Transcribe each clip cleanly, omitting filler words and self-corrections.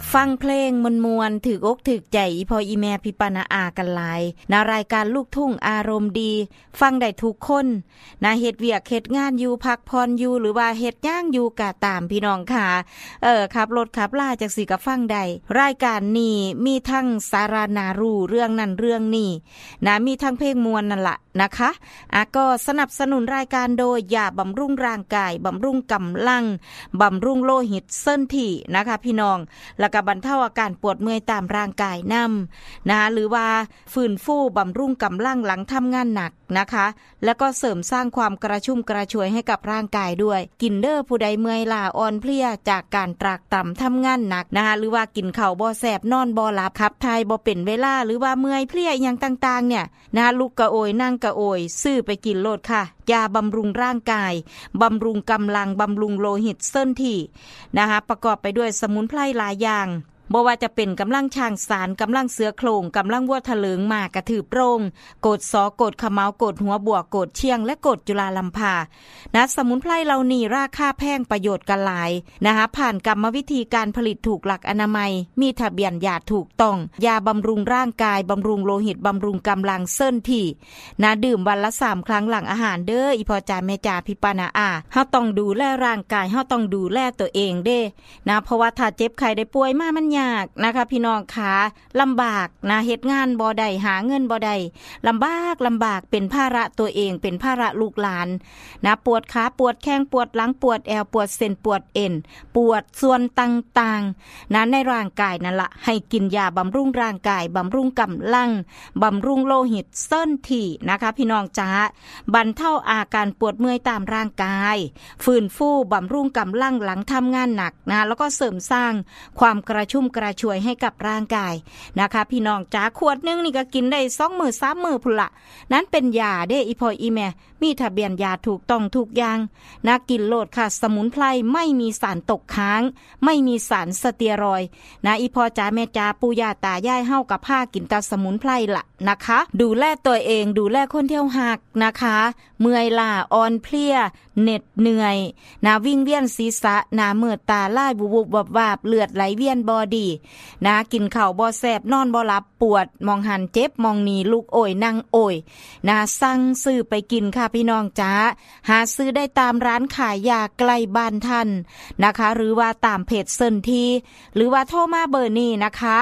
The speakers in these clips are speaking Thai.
ฟังเพลงมวลๆถึกอกถึกใจอีพออีแม่พี่ปานาอากันหลายณรายการลูกทุ่งอารมณ์ดีฟังได้ทุกคนนะเฮ็ดเวียกเฮ็ดงานอยู่พักพรอยู่หรือว่าเฮ็ดย่างอยู่ก็ตามพี่น้องค่ะขับรถขับลาจักสิก็ฟังได้รายการนี้มีทั้งสาระน่ารู้เรื่องนั้นเรื่องนี้นะมีทั้งเพลงมวลนั่นล่ะนะคะก็สนับสนุนรายการโดยยาบำรุงร่างกายบำรุงกำลังบำรุงโลหิตเส้นที่นะคะพี่น้องแล้วก็บรรเทาอาการปวดเมื่อยตามร่างกายนำนะหรือว่าฟื้นฟูบำรุงกำลังหลังทำงานหนักนะคะแล้วก็เสริมสร้างความกระชุ่มกระชวยให้กับร่างกายด้วยกินเด้อผู้ใดเมื่อยล้าอ่อนเพลียจากการตรากตรำทำงานหนักนะคะหรือว่ากินข้าวบ่แซ่บนอนบ่หลับขับถ่ายบ่เป็นเวลาหรือว่าเมื่อยเพลียอย่างต่างๆเนี่ยนะลุกกะโอยนั่งกะโอยซื้อไปกินโลดค่ะยาบำรุงร่างกายบำรุงกำลังบำรุงโลหิตเส้นที่นะคะประกอบไปด้วยสมุนไพรหลายอย่างบ่ว่าจะเป็นกำลังช้างสารกำลังเสือโคร่งกำลังวัวทะเลิงมากระถืบโรงโกดสอโกดขะเมาโกดหัวบวกโกดเชียงและโกดจุฬาลัมพานะสมุนไพรเหล่านี้ราคาแพงประโยชน์กันหลายนะคะผ่านกรรมวิธีการผลิตถูกหลักอนามัยมีทะเบียนยาถูกต้องยาบำรุงร่างกายบำรุงโลหิตบำรุงกำลังเส้นที่นะดื่มวันละ3ครั้งหลังอาหารเด้ออีพ่อจ๋าแม่จ๋าพี่ปานาอาเฮาต้องดูแลร่างกายเฮาต้องดูแลตัวเองเด้นะเพราะว่าถ้าเจ็บไข้ได้ป่วยมามันยากนะคะพี่น้องขาลำบากนะเฮ็ดงานบ่ได้หาเงินบ่ได้ลำบากเป็นภาระตัวเองเป็นภาระลูกหลานนะปวดขาปวดแข้งปวดหลังปวดแอวปวดเส้นปวดเอ็นปวดส่วนต่างๆนะในร่างกายนั่นละให้กินยาบำรุงร่างกายบำรุงกำลังบำรุงโลหิตเส้นที่นะคะพี่น้องจ๋าบรรเทาอาการปวดเมื่อยตามร่างกายฟื้นฟูบำรุงกำลังหลังทำงานหนักนะแล้วก็เสริมสร้างความกระชุ่มกระชวยให้กับร่างกายนะคะพี่น้องจ๋าขวดนึงนี่ก็กินได้2 มื้อ 3 มื้อพุ่นละนั้นเป็นยาเด้อีพ่ออีแม่มีทะเบียนยาถูกต้องทุกอย่างนะกินโลดค่ะสมุนไพรไม่มีสารตกค้างไม่มีสารสเตียรอยด์นะอีพ่อจ๋าแม่จ๋าปู่ย่าตายายเฮากับผ้ากินแต่สมุนไพรละนะคะดูแลตัวเองดูแลคนเที่ยวหักนะคะเมื่อยล้าอ่อนเพลียเหน็ดเหนื่อยนะวิ่งเวียนศีรษะหน้ามืดตาลายบุบๆวาบๆเลือดไหลเวียนบ่ดีนะกินข้าวบ่แซ่บนอนบ่หลับปวดมองหันเจ็บมองหนีลุกโอยนั่งโอยนะสั่งซื้อไปกินค่ะพี่น้องจ๋าหาซื้อได้ตามร้านขายยาใกล้บ้านท่านนะคะหรือว่าตามเพจเซินทีหรือว่าโทรมาเบอร์นี้นะคะ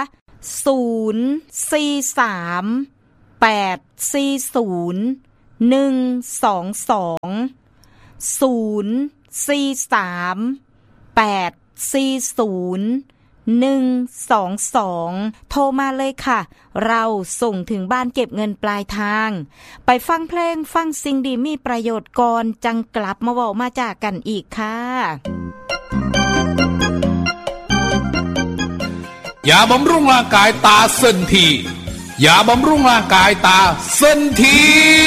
043-840-122โทรมาเลยค่ะเราส่งถึงบ้านเก็บเงินปลายทางไปฟังเพลงฟังสิ่งดีมีประโยชน์ก่อนจังกลับมาเว้ามาจากกันอีกค่ะยาบำรุงร่างกายตาเส้นทียาบำรุงร่างกายตาเส้นที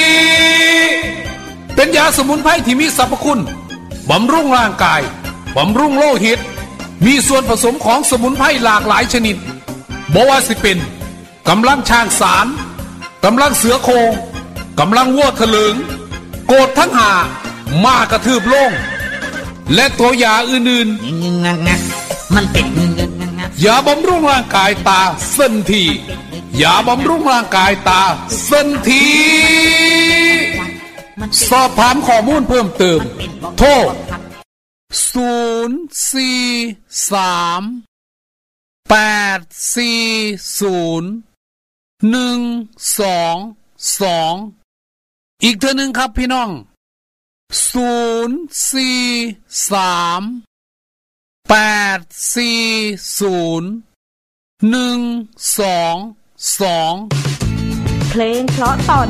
เป็นยาสมุนไพรที่มีสรรพคุณบำรุงร่างกายบำรุงโลหิตมีส่วนผสมของสมุนไพรหลากหลายชนิดบ่ว่าสิเป็นกำลังช้างสารกำลังเสือโคร่งกำลังวัวทะเลิงโกดทั้งหาม้ากระทืบโลงและตัวยาอื่นๆมันเป็นยาบำรุงร่างกายตาเส้นทียาบำรุงร่างกายตาเส้นทีสอบถามข้อมูลเพิ่มเติมโทร043-840-122อีกเทื่อนึงครับพี่น้อง043-840-122 เพลงเพราะตอน